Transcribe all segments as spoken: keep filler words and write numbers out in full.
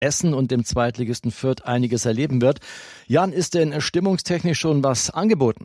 Essen und dem Zweitligisten Fürth einiges erleben wird. Jan, ist denn stimmungstechnisch schon was angeboten?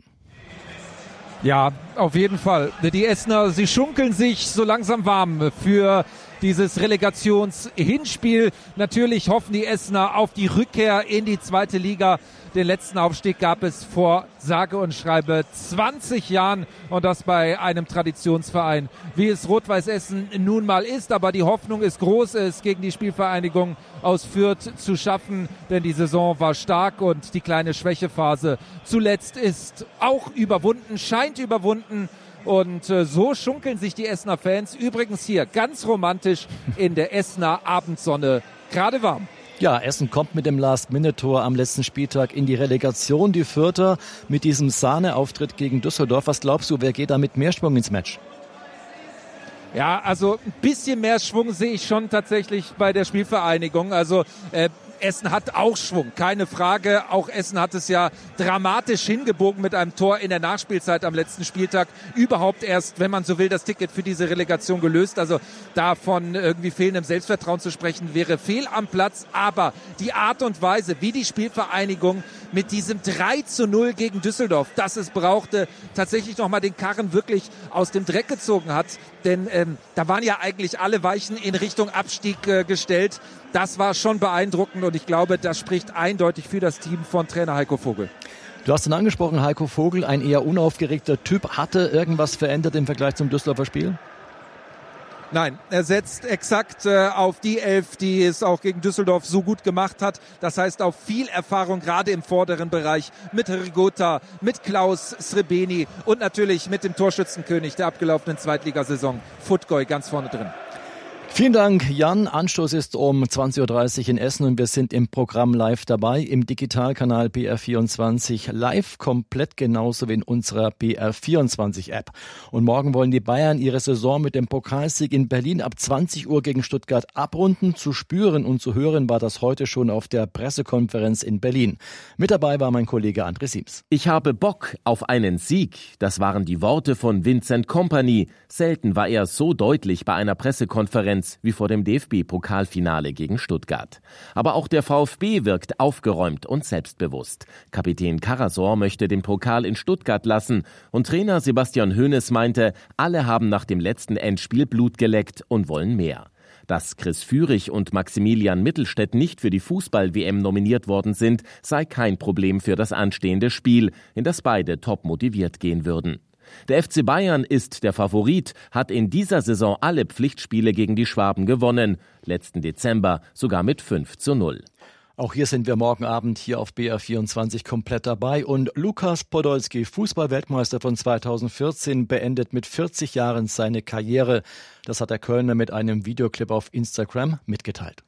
Ja, auf jeden Fall. Die Essener, sie schunkeln sich so langsam warm für dieses Relegationshinspiel. Natürlich hoffen die Essener auf die Rückkehr in die zweite Liga. Den letzten Aufstieg gab es vor sage und schreibe zwanzig Jahren und das bei einem Traditionsverein, wie es Rot-Weiß Essen nun mal ist. Aber die Hoffnung ist groß, es gegen die Spielvereinigung aus Fürth zu schaffen, denn die Saison war stark und die kleine Schwächephase zuletzt ist auch überwunden, scheint überwunden. Und äh, so schunkeln sich die Essener Fans übrigens hier ganz romantisch in der Essener Abendsonne gerade warm. Ja, Essen kommt mit dem Last-Minute-Tor am letzten Spieltag in die Relegation. Die Fürther mit diesem Sahneauftritt gegen Düsseldorf. Was glaubst du, wer geht da mit mehr Schwung ins Match? Ja, also ein bisschen mehr Schwung sehe ich schon tatsächlich bei der Spielvereinigung. Also äh, Essen hat auch Schwung, keine Frage. Auch Essen hat es ja dramatisch hingebogen mit einem Tor in der Nachspielzeit am letzten Spieltag. Überhaupt erst, wenn man so will, das Ticket für diese Relegation gelöst. Also davon irgendwie fehlendem Selbstvertrauen zu sprechen, wäre fehl am Platz. Aber die Art und Weise, wie die Spielvereinigung mit diesem drei zu null gegen Düsseldorf, das es brauchte, tatsächlich nochmal den Karren wirklich aus dem Dreck gezogen hat. Denn ähm, da waren ja eigentlich alle Weichen in Richtung Abstieg äh, gestellt. Das war schon beeindruckend und ich glaube, das spricht eindeutig für das Team von Trainer Heiko Vogel. Du hast ihn angesprochen, Heiko Vogel, ein eher unaufgeregter Typ. Hatte irgendwas verändert im Vergleich zum Düsseldorfer Spiel? Nein, er setzt exakt äh, auf die Elf, die es auch gegen Düsseldorf so gut gemacht hat. Das heißt auf viel Erfahrung, gerade im vorderen Bereich, mit Rigota, mit Klaus Srebeni und natürlich mit dem Torschützenkönig der abgelaufenen Zweitligasaison, Futgoy, ganz vorne drin. Vielen Dank, Jan. Anstoß ist um zwanzig Uhr dreißig in Essen und wir sind im Programm live dabei, im Digitalkanal B R vierundzwanzig live, komplett genauso wie in unserer B R vierundzwanzig App. Und morgen wollen die Bayern ihre Saison mit dem Pokalsieg in Berlin ab zwanzig Uhr gegen Stuttgart abrunden. Zu spüren und zu hören war das heute schon auf der Pressekonferenz in Berlin. Mit dabei war mein Kollege André Siems. Ich habe Bock auf einen Sieg. Das waren die Worte von Vincent Kompany. Selten war er so deutlich bei einer Pressekonferenz wie vor dem D F B-Pokalfinale gegen Stuttgart. Aber auch der VfB wirkt aufgeräumt und selbstbewusst. Kapitän Karasor möchte den Pokal in Stuttgart lassen und Trainer Sebastian Hoeneß meinte, alle haben nach dem letzten Endspiel Blut geleckt und wollen mehr. Dass Chris Führig und Maximilian Mittelstädt nicht für die Fußball-W M nominiert worden sind, sei kein Problem für das anstehende Spiel, in das beide top motiviert gehen würden. Der F C Bayern ist der Favorit, hat in dieser Saison alle Pflichtspiele gegen die Schwaben gewonnen, letzten Dezember sogar mit fünf zu null. Auch hier sind wir morgen Abend hier auf B R vierundzwanzig komplett dabei und Lukas Podolski, Fußball-Weltmeister von zweitausendvierzehn, beendet mit vierzig Jahren seine Karriere. Das hat der Kölner mit einem Videoclip auf Instagram mitgeteilt.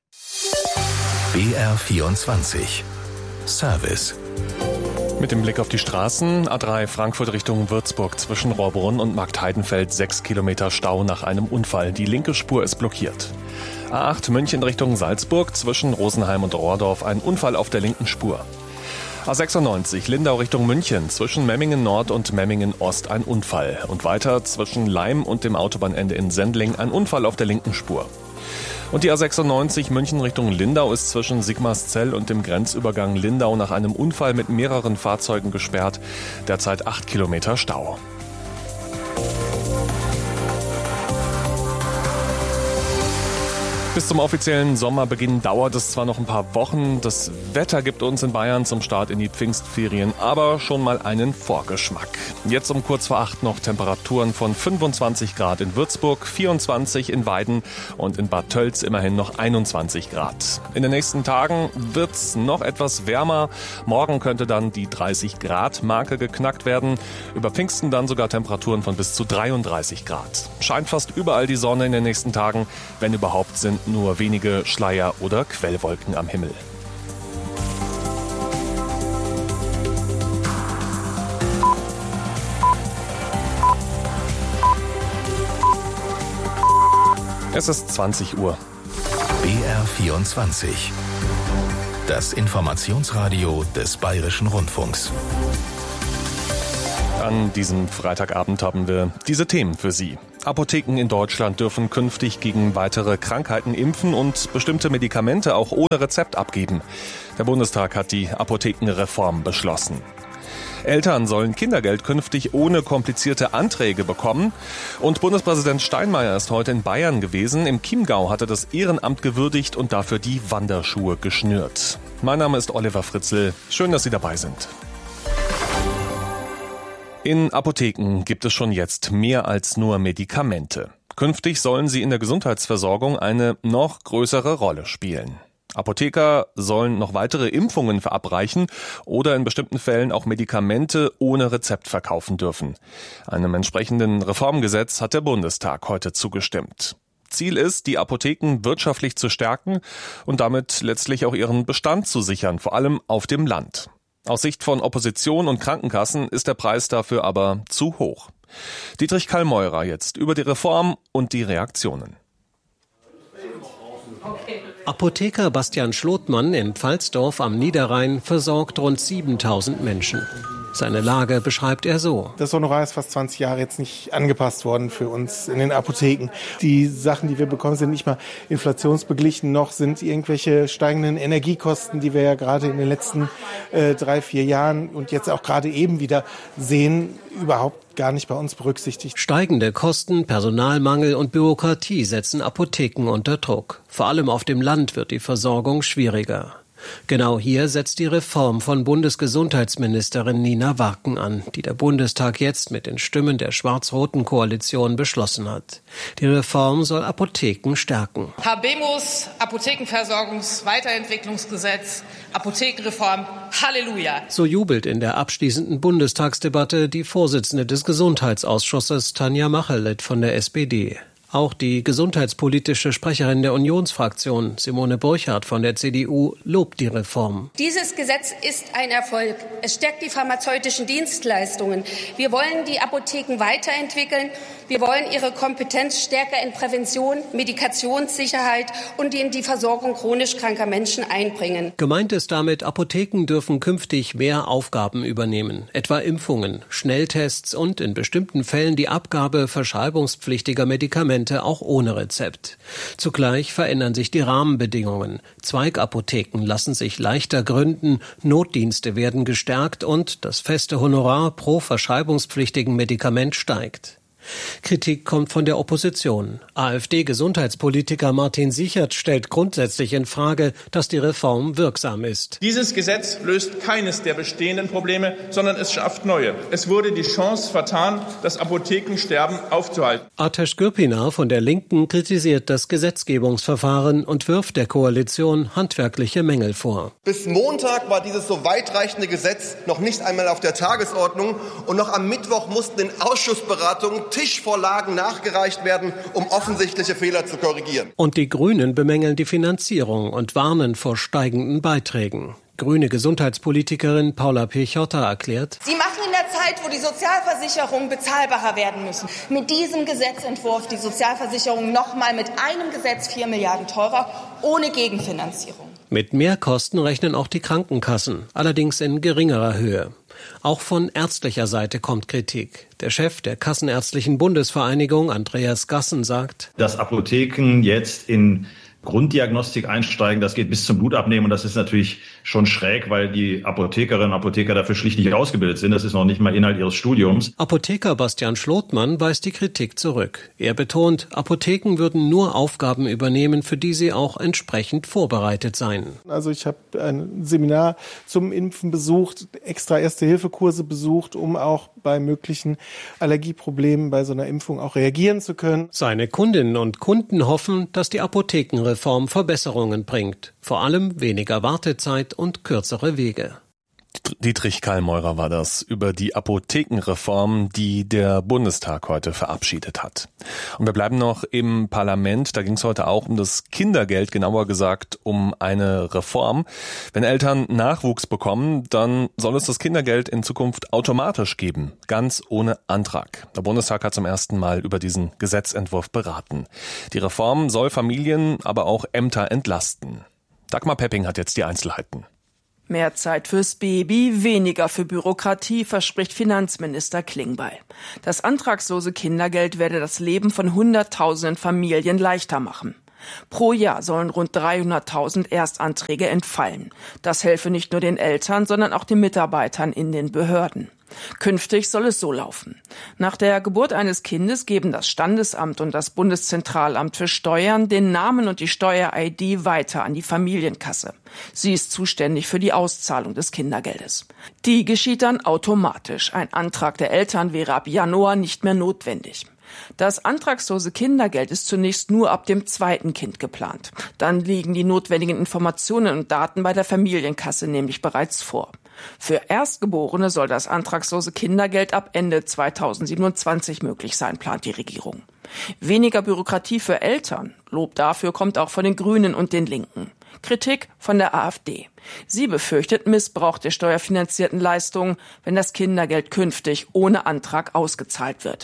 B R vierundzwanzig Service. Mit dem Blick auf die Straßen, A drei Frankfurt Richtung Würzburg zwischen Rohrbrunn und Marktheidenfeld, sechs Kilometer Stau nach einem Unfall. Die linke Spur ist blockiert. A acht München Richtung Salzburg zwischen Rosenheim und Rohrdorf, ein Unfall auf der linken Spur. A sechsundneunzig Lindau Richtung München zwischen Memmingen Nord und Memmingen Ost ein Unfall. Und weiter zwischen Leim und dem Autobahnende in Sendling ein Unfall auf der linken Spur. Und die A sechsundneunzig München Richtung Lindau ist zwischen Sigmarszell und dem Grenzübergang Lindau nach einem Unfall mit mehreren Fahrzeugen gesperrt. Derzeit acht Kilometer Stau. Bis zum offiziellen Sommerbeginn dauert es zwar noch ein paar Wochen. Das Wetter gibt uns in Bayern zum Start in die Pfingstferien aber schon mal einen Vorgeschmack. Jetzt um kurz vor acht noch Temperaturen von fünfundzwanzig Grad in Würzburg, vierundzwanzig in Weiden und in Bad Tölz immerhin noch einundzwanzig Grad. In den nächsten Tagen wird's noch etwas wärmer. Morgen könnte dann die dreißig Grad Marke geknackt werden. Über Pfingsten dann sogar Temperaturen von bis zu dreiunddreißig Grad. Scheint fast überall die Sonne in den nächsten Tagen, wenn überhaupt sind nur wenige Schleier- oder Quellwolken am Himmel. Es ist zwanzig Uhr. B R vierundzwanzig. Das Informationsradio des Bayerischen Rundfunks. An diesem Freitagabend haben wir diese Themen für Sie. Apotheken in Deutschland dürfen künftig gegen weitere Krankheiten impfen und bestimmte Medikamente auch ohne Rezept abgeben. Der Bundestag hat die Apothekenreform beschlossen. Eltern sollen Kindergeld künftig ohne komplizierte Anträge bekommen. Und Bundespräsident Steinmeier ist heute in Bayern gewesen. Im Chiemgau hat er das Ehrenamt gewürdigt und dafür die Wanderschuhe geschnürt. Mein Name ist Oliver Fritzl. Schön, dass Sie dabei sind. In Apotheken gibt es schon jetzt mehr als nur Medikamente. Künftig sollen sie in der Gesundheitsversorgung eine noch größere Rolle spielen. Apotheker sollen noch weitere Impfungen verabreichen oder in bestimmten Fällen auch Medikamente ohne Rezept verkaufen dürfen. Einem entsprechenden Reformgesetz hat der Bundestag heute zugestimmt. Ziel ist, die Apotheken wirtschaftlich zu stärken und damit letztlich auch ihren Bestand zu sichern, vor allem auf dem Land. Aus Sicht von Opposition und Krankenkassen ist der Preis dafür aber zu hoch. Dietrich Kallmeurer jetzt über die Reform und die Reaktionen. Apotheker Bastian Schlotmann in Pfalzdorf am Niederrhein versorgt rund siebentausend Menschen. Seine Lage beschreibt er so. Das Honorar ist fast zwanzig Jahre jetzt nicht angepasst worden für uns in den Apotheken. Die Sachen, die wir bekommen, sind nicht mal inflationsbeglichen, noch sind irgendwelche steigenden Energiekosten, die wir ja gerade in den letzten äh, drei, vier Jahren und jetzt auch gerade eben wieder sehen, überhaupt gar nicht bei uns berücksichtigt. Steigende Kosten, Personalmangel und Bürokratie setzen Apotheken unter Druck. Vor allem auf dem Land wird die Versorgung schwieriger. Genau hier setzt die Reform von Bundesgesundheitsministerin Nina Warken an, die der Bundestag jetzt mit den Stimmen der schwarz-roten Koalition beschlossen hat. Die Reform soll Apotheken stärken. Habemus, Apothekenversorgungsweiterentwicklungsgesetz, Apothekenreform, Halleluja. So jubelt in der abschließenden Bundestagsdebatte die Vorsitzende des Gesundheitsausschusses Tanja Macheleit von der S P D. Auch die gesundheitspolitische Sprecherin der Unionsfraktion, Simone Burchardt von der C D U, lobt die Reform. Dieses Gesetz ist ein Erfolg. Es stärkt die pharmazeutischen Dienstleistungen. Wir wollen die Apotheken weiterentwickeln. Wir wollen ihre Kompetenz stärker in Prävention, Medikationssicherheit und in die Versorgung chronisch kranker Menschen einbringen. Gemeint ist damit, Apotheken dürfen künftig mehr Aufgaben übernehmen, etwa Impfungen, Schnelltests und in bestimmten Fällen die Abgabe verschreibungspflichtiger Medikamente auch ohne Rezept. Zugleich verändern sich die Rahmenbedingungen. Zweigapotheken lassen sich leichter gründen, Notdienste werden gestärkt und das feste Honorar pro verschreibungspflichtigen Medikament steigt. Kritik kommt von der Opposition. AfD-Gesundheitspolitiker Martin Sichert stellt grundsätzlich in Frage, dass die Reform wirksam ist. Dieses Gesetz löst keines der bestehenden Probleme, sondern es schafft neue. Es wurde die Chance vertan, das Apothekensterben aufzuhalten. Artesh Gürpinar von der Linken kritisiert das Gesetzgebungsverfahren und wirft der Koalition handwerkliche Mängel vor. Bis Montag war dieses so weitreichende Gesetz noch nicht einmal auf der Tagesordnung und noch am Mittwoch mussten in Ausschussberatungen Tischvorlagen nachgereicht werden, um offensichtliche Fehler zu korrigieren. Und die Grünen bemängeln die Finanzierung und warnen vor steigenden Beiträgen. Grüne Gesundheitspolitikerin Paula Pichotta erklärt: Sie machen in der Zeit, wo die Sozialversicherungen bezahlbarer werden müssen, mit diesem Gesetzentwurf die Sozialversicherung noch mal mit einem Gesetz vier Milliarden teurer, ohne Gegenfinanzierung. Mit Mehrkosten rechnen auch die Krankenkassen, allerdings in geringerer Höhe. Auch von ärztlicher Seite kommt Kritik. Der Chef der Kassenärztlichen Bundesvereinigung, Andreas Gassen, sagt: Dass Apotheken jetzt in Grunddiagnostik einsteigen, das geht bis zum Blutabnehmen und das ist natürlich schon schräg, weil die Apothekerinnen und Apotheker dafür schlicht nicht ausgebildet sind. Das ist noch nicht mal Inhalt ihres Studiums. Apotheker Bastian Schlotmann weist die Kritik zurück. Er betont, Apotheken würden nur Aufgaben übernehmen, für die sie auch entsprechend vorbereitet seien. Also ich habe ein Seminar zum Impfen besucht, extra Erste-Hilfe-Kurse besucht, um auch bei möglichen Allergieproblemen bei so einer Impfung auch reagieren zu können. Seine Kundinnen und Kunden hoffen, dass die Apothekenreform Verbesserungen bringt. Vor allem weniger Wartezeit und kürzere Wege. Dietrich Kallmeurer war das über die Apothekenreform, die der Bundestag heute verabschiedet hat. Und wir bleiben noch im Parlament. Da ging es heute auch um das Kindergeld, genauer gesagt um eine Reform. Wenn Eltern Nachwuchs bekommen, dann soll es das Kindergeld in Zukunft automatisch geben, ganz ohne Antrag. Der Bundestag hat zum ersten Mal über diesen Gesetzentwurf beraten. Die Reform soll Familien, aber auch Ämter entlasten. Dagmar Pepping hat jetzt die Einzelheiten. Mehr Zeit fürs Baby, weniger für Bürokratie, verspricht Finanzminister Klingbeil. Das antragslose Kindergeld werde das Leben von Hunderttausenden Familien leichter machen. Pro Jahr sollen rund dreihunderttausend Erstanträge entfallen. Das helfe nicht nur den Eltern, sondern auch den Mitarbeitern in den Behörden. Künftig soll es so laufen. Nach der Geburt eines Kindes geben das Standesamt und das Bundeszentralamt für Steuern den Namen und die Steuer-I D weiter an die Familienkasse. Sie ist zuständig für die Auszahlung des Kindergeldes. Die geschieht dann automatisch. Ein Antrag der Eltern wäre ab Januar nicht mehr notwendig. Das antragslose Kindergeld ist zunächst nur ab dem zweiten Kind geplant. Dann liegen die notwendigen Informationen und Daten bei der Familienkasse nämlich bereits vor. Für Erstgeborene soll das antragslose Kindergeld ab Ende zweitausendsiebenundzwanzig möglich sein, plant die Regierung. Weniger Bürokratie für Eltern. Lob dafür kommt auch von den Grünen und den Linken. Kritik von der AfD. Sie befürchtet Missbrauch der steuerfinanzierten Leistungen, wenn das Kindergeld künftig ohne Antrag ausgezahlt wird.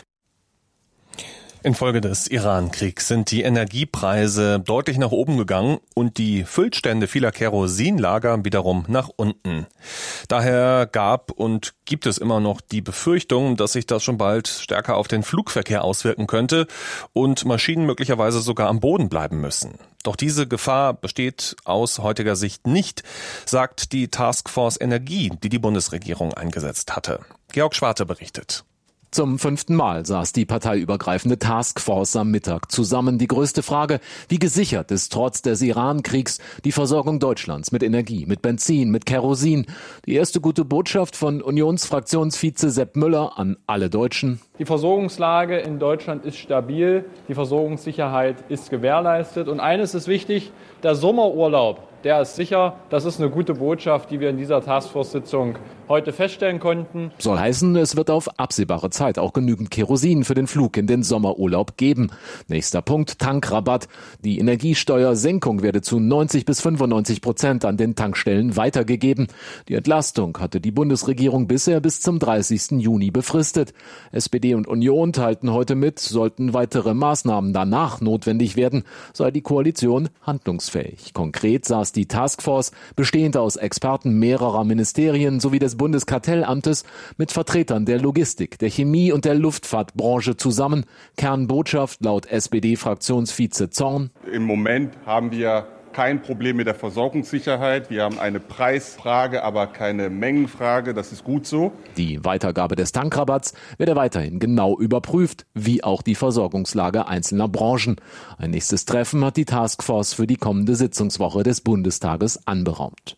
Infolge des Iran-Kriegs sind die Energiepreise deutlich nach oben gegangen und die Füllstände vieler Kerosinlager wiederum nach unten. Daher gab und gibt es immer noch die Befürchtung, dass sich das schon bald stärker auf den Flugverkehr auswirken könnte und Maschinen möglicherweise sogar am Boden bleiben müssen. Doch diese Gefahr besteht aus heutiger Sicht nicht, sagt die Taskforce Energie, die die Bundesregierung eingesetzt hatte. Georg Schwarte berichtet. Zum fünften Mal saß die parteiübergreifende Taskforce am Mittag zusammen. Die größte Frage: Wie gesichert ist trotz des Iran-Kriegs die Versorgung Deutschlands mit Energie, mit Benzin, mit Kerosin? Die erste gute Botschaft von Unionsfraktionsvize Sepp Müller an alle Deutschen: Die Versorgungslage in Deutschland ist stabil, die Versorgungssicherheit ist gewährleistet. Und eines ist wichtig: Der Sommerurlaub, der ist sicher. Das ist eine gute Botschaft, die wir in dieser Taskforce-Sitzung heute feststellen konnten. Soll heißen, es wird auf absehbare Zeit auch genügend Kerosin für den Flug in den Sommerurlaub geben. Nächster Punkt: Tankrabatt. Die Energiesteuersenkung werde zu neunzig bis fünfundneunzig Prozent an den Tankstellen weitergegeben. Die Entlastung hatte die Bundesregierung bisher bis zum dreißigsten Juni befristet. S P D und Union teilten heute mit, sollten weitere Maßnahmen danach notwendig werden, sei die Koalition handlungsfähig. Konkret saß die Taskforce, bestehend aus Experten mehrerer Ministerien sowie des Bundeskartellamtes, mit Vertretern der Logistik, der Chemie und der Luftfahrtbranche zusammen. Kernbotschaft laut S P D-Fraktionsvize Zorn: Im Moment haben wir kein Problem mit der Versorgungssicherheit. Wir haben eine Preisfrage, aber keine Mengenfrage. Das ist gut so. Die Weitergabe des Tankrabatts werde weiterhin genau überprüft, wie auch die Versorgungslage einzelner Branchen. Ein nächstes Treffen hat die Taskforce für die kommende Sitzungswoche des Bundestages anberaumt.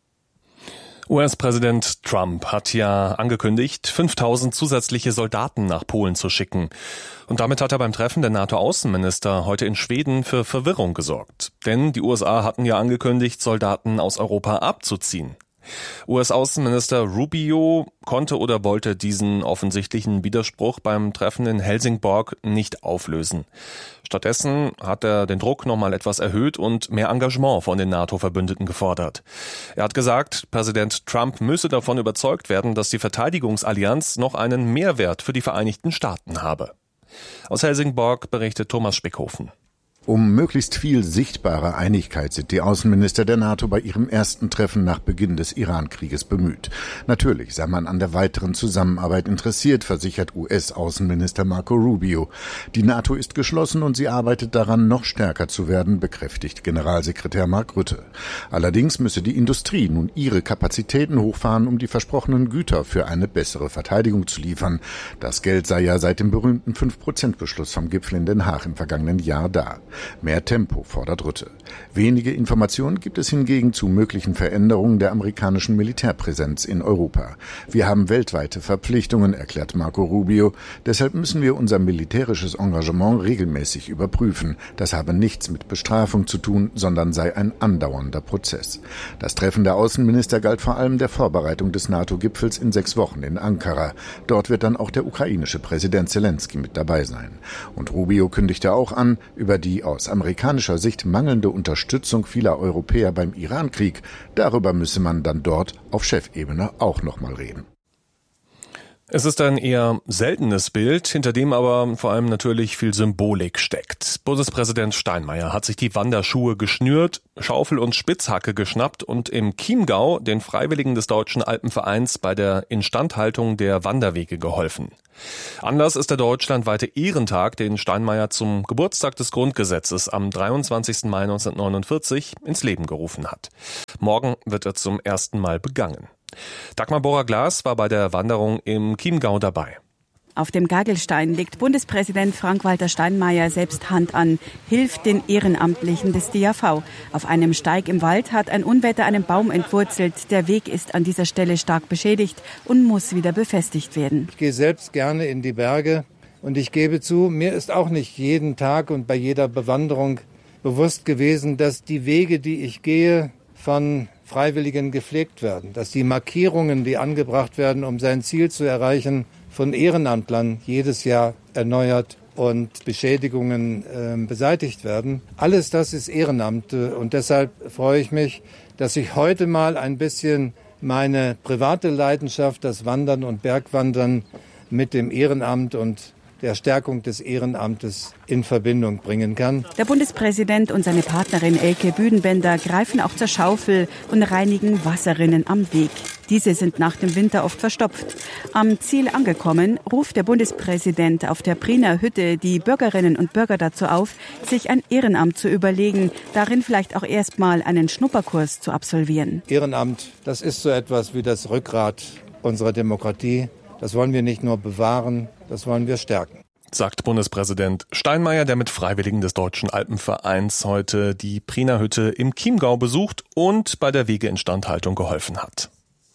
U S-Präsident Trump hat ja angekündigt, fünftausend zusätzliche Soldaten nach Polen zu schicken. Und damit hat er beim Treffen der NATO-Außenminister heute in Schweden für Verwirrung gesorgt. Denn die U S A hatten ja angekündigt, Soldaten aus Europa abzuziehen. U S-Außenminister Rubio konnte oder wollte diesen offensichtlichen Widerspruch beim Treffen in Helsingborg nicht auflösen. Stattdessen hat er den Druck nochmal etwas erhöht und mehr Engagement von den NATO-Verbündeten gefordert. Er hat gesagt, Präsident Trump müsse davon überzeugt werden, dass die Verteidigungsallianz noch einen Mehrwert für die Vereinigten Staaten habe. Aus Helsingborg berichtet Thomas Spickhofen. Um möglichst viel sichtbare Einigkeit sind die Außenminister der NATO bei ihrem ersten Treffen nach Beginn des Iran-Krieges bemüht. Natürlich sei man an der weiteren Zusammenarbeit interessiert, versichert U S-Außenminister Marco Rubio. Die NATO ist geschlossen und sie arbeitet daran, noch stärker zu werden, bekräftigt Generalsekretär Mark Rutte. Allerdings müsse die Industrie nun ihre Kapazitäten hochfahren, um die versprochenen Güter für eine bessere Verteidigung zu liefern. Das Geld sei ja seit dem berühmten fünf Prozent Beschluss vom Gipfel in Den Haag im vergangenen Jahr da. Mehr Tempo fordert Rutte. Wenige Informationen gibt es hingegen zu möglichen Veränderungen der amerikanischen Militärpräsenz in Europa. Wir haben weltweite Verpflichtungen, erklärt Marco Rubio. Deshalb müssen wir unser militärisches Engagement regelmäßig überprüfen. Das habe nichts mit Bestrafung zu tun, sondern sei ein andauernder Prozess. Das Treffen der Außenminister galt vor allem der Vorbereitung des NATO-Gipfels in sechs Wochen in Ankara. Dort wird dann auch der ukrainische Präsident Zelensky mit dabei sein. Und Rubio kündigte auch an, über die aus amerikanischer Sicht mangelnde Unterstützung vieler Europäer beim Iran-Krieg, darüber müsse man dann dort auf Chefebene auch noch mal reden. Es ist ein eher seltenes Bild, hinter dem aber vor allem natürlich viel Symbolik steckt. Bundespräsident Steinmeier hat sich die Wanderschuhe geschnürt, Schaufel und Spitzhacke geschnappt und im Chiemgau den Freiwilligen des Deutschen Alpenvereins bei der Instandhaltung der Wanderwege geholfen. Anlass ist der deutschlandweite Ehrentag, den Steinmeier zum Geburtstag des Grundgesetzes am dreiundzwanzigsten Mai neunzehnhundertneunundvierzig ins Leben gerufen hat. Morgen wird er zum ersten Mal begangen. Dagmar Bohrer-Glas war bei der Wanderung im Chiemgau dabei. Auf dem Gagelstein legt Bundespräsident Frank-Walter Steinmeier selbst Hand an, hilft den Ehrenamtlichen des D A V. Auf einem Steig im Wald hat ein Unwetter einen Baum entwurzelt. Der Weg ist an dieser Stelle stark beschädigt und muss wieder befestigt werden. Ich gehe selbst gerne in die Berge und ich gebe zu, mir ist auch nicht jeden Tag und bei jeder Bewanderung bewusst gewesen, dass die Wege, die ich gehe, von Freiwilligen gepflegt werden, dass die Markierungen, die angebracht werden, um sein Ziel zu erreichen, von Ehrenamtlern jedes Jahr erneuert und Beschädigungen äh, beseitigt werden. Alles das ist Ehrenamt und deshalb freue ich mich, dass ich heute mal ein bisschen meine private Leidenschaft, das Wandern und Bergwandern, mit dem Ehrenamt und der Stärkung des Ehrenamtes in Verbindung bringen kann. Der Bundespräsident und seine Partnerin Elke Büdenbender greifen auch zur Schaufel und reinigen Wasserrinnen am Weg. Diese sind nach dem Winter oft verstopft. Am Ziel angekommen, ruft der Bundespräsident auf der Priener Hütte die Bürgerinnen und Bürger dazu auf, sich ein Ehrenamt zu überlegen, darin vielleicht auch erstmal einen Schnupperkurs zu absolvieren. Ehrenamt, das ist so etwas wie das Rückgrat unserer Demokratie. Das wollen wir nicht nur bewahren, das wollen wir stärken. Sagt Bundespräsident Steinmeier, der mit Freiwilligen des Deutschen Alpenvereins heute die Priener Hütte im Chiemgau besucht und bei der Wegeinstandhaltung geholfen hat.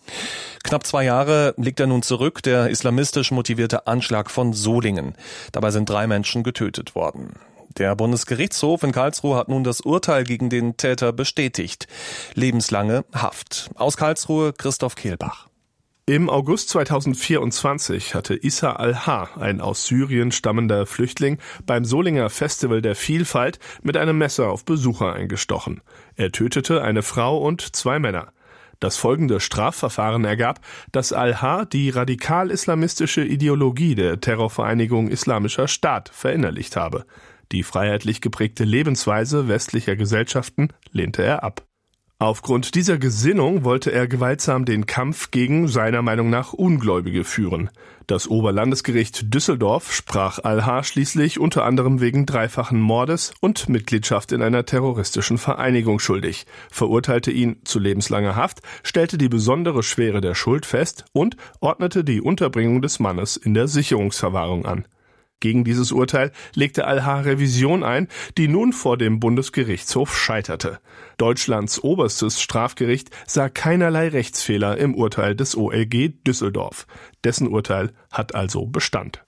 Knapp zwei Jahre liegt er nun zurück, der islamistisch motivierte Anschlag von Solingen. Dabei sind drei Menschen getötet worden. Der Bundesgerichtshof in Karlsruhe hat nun das Urteil gegen den Täter bestätigt. Lebenslange Haft. Aus Karlsruhe Christoph Kehlbach. Im August zweitausendvierundzwanzig hatte Issa Al-Ha, ein aus Syrien stammender Flüchtling, beim Solinger Festival der Vielfalt mit einem Messer auf Besucher eingestochen. Er tötete eine Frau und zwei Männer. Das folgende Strafverfahren ergab, dass Al-Ha die radikal-islamistische Ideologie der Terrorvereinigung Islamischer Staat verinnerlicht habe. Die freiheitlich geprägte Lebensweise westlicher Gesellschaften lehnte er ab. Aufgrund dieser Gesinnung wollte er gewaltsam den Kampf gegen seiner Meinung nach Ungläubige führen. Das Oberlandesgericht Düsseldorf sprach Al-Ha schließlich unter anderem wegen dreifachen Mordes und Mitgliedschaft in einer terroristischen Vereinigung schuldig, verurteilte ihn zu lebenslanger Haft, stellte die besondere Schwere der Schuld fest und ordnete die Unterbringung des Mannes in der Sicherungsverwahrung an. Gegen dieses Urteil legte Al-Ha Revision ein, die nun vor dem Bundesgerichtshof scheiterte. Deutschlands oberstes Strafgericht sah keinerlei Rechtsfehler im Urteil des O L G Düsseldorf. Dessen Urteil hat also Bestand.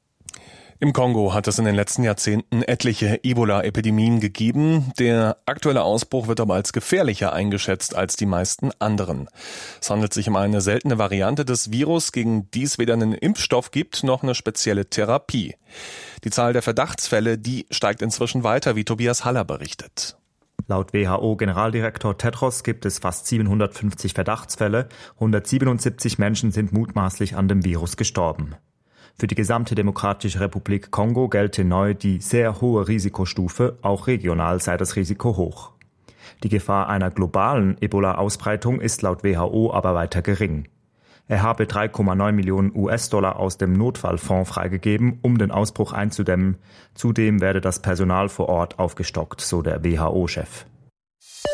Im Kongo hat es in den letzten Jahrzehnten etliche Ebola-Epidemien gegeben. Der aktuelle Ausbruch wird aber als gefährlicher eingeschätzt als die meisten anderen. Es handelt sich um eine seltene Variante des Virus, gegen die es weder einen Impfstoff gibt, noch eine spezielle Therapie. Die Zahl der Verdachtsfälle, die steigt inzwischen weiter, wie Tobias Haller berichtet. Laut W H O-Generaldirektor Tedros gibt es fast siebenhundertfünfzig Verdachtsfälle. hundertsiebenundsiebzig Menschen sind mutmaßlich an dem Virus gestorben. Für die gesamte Demokratische Republik Kongo gelte neu die sehr hohe Risikostufe, auch regional sei das Risiko hoch. Die Gefahr einer globalen Ebola-Ausbreitung ist laut W H O aber weiter gering. Er habe drei Komma neun Millionen U S-Dollar aus dem Notfallfonds freigegeben, um den Ausbruch einzudämmen. Zudem werde das Personal vor Ort aufgestockt, so der W H O-Chef.